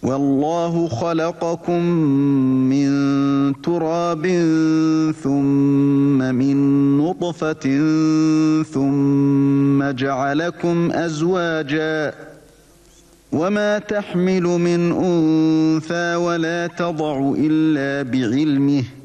والله خلقكم من تراب ثم من نطفة ثم جعلكم أزواجا وما تحمل من أنثى ولا تضع إلا بعلمه